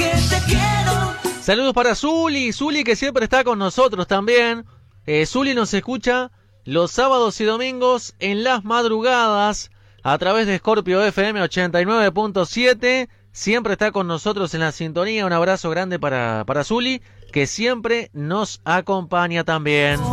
Saludos para Zuli que siempre está con nosotros también. Zuli nos escucha los sábados y domingos en las madrugadas a través de Scorpio FM 89.7. Siempre está con nosotros en la sintonía. Un abrazo grande para Zuli, que siempre nos acompaña también.